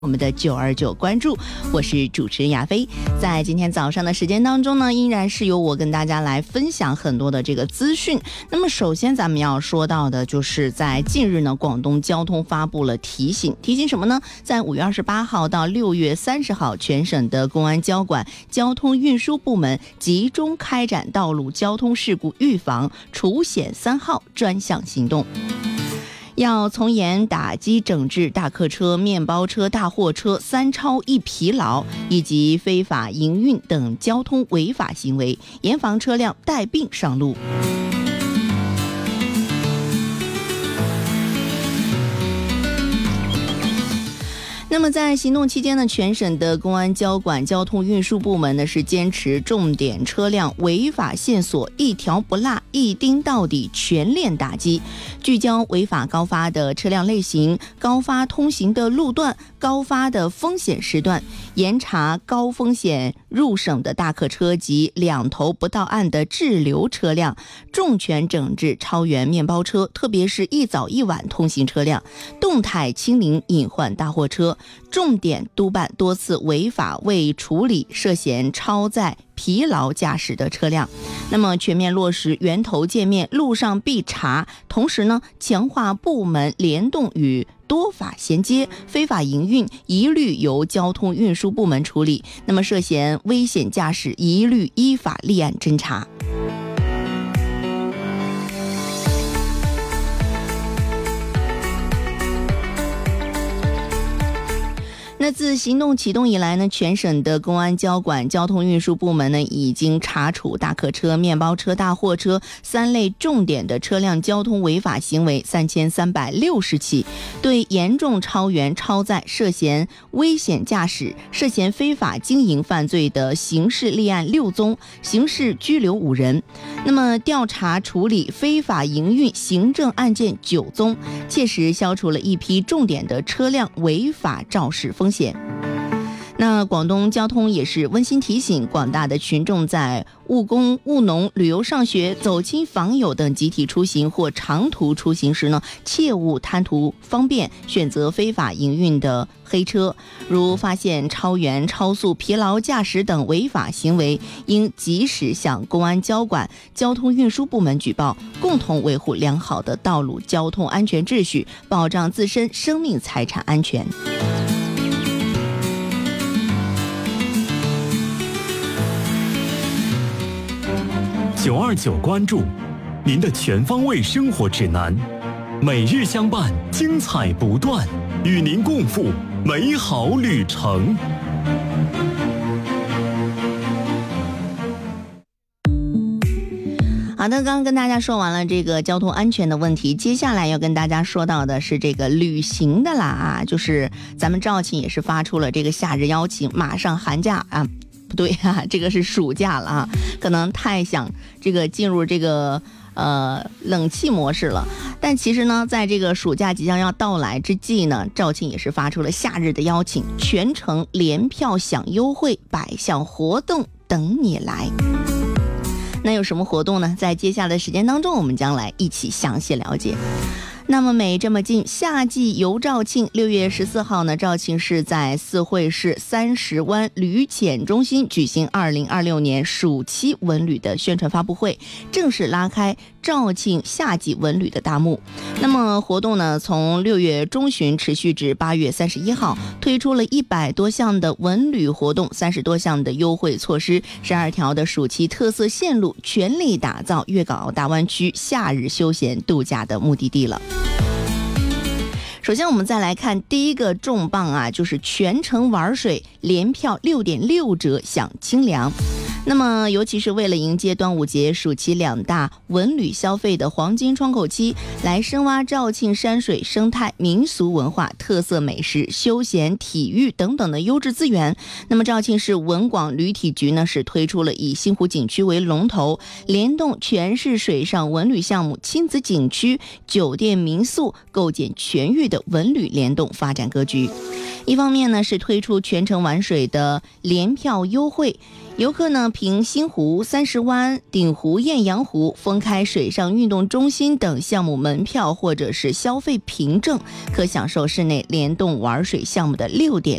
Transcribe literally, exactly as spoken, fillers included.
我们的九二九关注，我是主持人亚飞。在今天早上的时间当中呢，依然是由我跟大家来分享很多的这个资讯。那么首先咱们要说到的就是在近日呢，广东交通发布了提醒，提醒什么呢？在五月二十八号到六月三十号，全省的公安交管交通运输部门集中开展道路交通事故预防除险三号专项行动。要从严打击整治大客车、面包车、大货车三超一疲劳以及非法营运等交通违法行为，严防车辆带病上路。那么在行动期间呢，全省的公安交管交通运输部门呢是坚持重点车辆违法线索一条不落、一盯到底，全链打击，聚焦违法高发的车辆类型、高发通行的路段、高发的风险时段，严查高风险入省的大客车及两头不到岸的滞留车辆，重拳整治超员面包车，特别是一早一晚通行车辆，动态清零隐患大货车，重点督办多次违法未处理涉嫌超载疲劳驾驶的车辆。那么全面落实源头见面、路上必查，同时呢，强化部门联动与多法衔接，非法营运一律由交通运输部门处理，那么涉嫌危险驾驶一律依法立案侦查。那自行动启动以来呢，全省的公安交管交通运输部门呢，已经查处大客车、面包车、大货车三类重点的车辆交通违法行为三千三百六十起，对严重超员、超载、涉嫌危险驾驶、涉嫌非法经营犯罪的刑事立案六宗，刑事拘留五人。那么调查处理非法营运行政案件九宗，切实消除了一批重点的车辆违法肇事风险。那广东交通也是温馨提醒广大的群众，在务工、务农、旅游、上学、走亲访友等集体出行或长途出行时呢，切勿贪图方便选择非法营运的黑车。如发现超员、超速、疲劳驾驶等违法行为，应及时向公安交管交通运输部门举报，共同维护良好的道路交通安全秩序，保障自身生命财产安全。 九二九关注，您的全方位生活指南，每日相伴，精彩不断，与您共赴美好旅程。 好的，刚刚跟大家说完了这个交通安全的问题，接下来要跟大家说到的是这个旅行的啦啊，就是咱们肇庆也是发出了这个夏日邀请，马上寒假啊。不对啊，这个是暑假了啊，可能太想这个进入这个呃冷气模式了。但其实呢，在这个暑假即将要到来之际呢，肇庆也是发出了夏日的邀请，全程联票享优惠，百项活动等你来。那有什么活动呢？在接下来的时间当中，我们将来一起详细了解。那么美这么近，夏季游肇庆。六月十四号呢，肇庆市在四惠市三十湾旅检中心举行二零二六年暑期文旅的宣传发布会，正式拉开肇庆夏季文旅的大幕。那么活动呢，从六月中旬持续至八月三十一号，推出了一百多项的文旅活动，三十多项的优惠措施，十二条的暑期特色线路，全力打造粤港澳大湾区夏日休闲度假的目的地了。首先我们再来看第一个重磅啊，就是全程玩水，联票六点六折享清凉。那么尤其是为了迎接端午节暑期两大文旅消费的黄金窗口期，来深挖肇庆山水生态、民俗文化、特色美食、休闲体育等等的优质资源。那么肇庆市文广旅体局呢，是推出了以星湖景区为龙头，联动全市水上文旅项目、亲子景区、酒店民宿，构建全域的文旅联动发展格局。一方面呢，是推出全程玩水的联票优惠，游客呢凭新湖、三十湾、鼎湖、艳阳湖、丰开水上运动中心等项目门票或者是消费凭证，可享受室内联动玩水项目的六点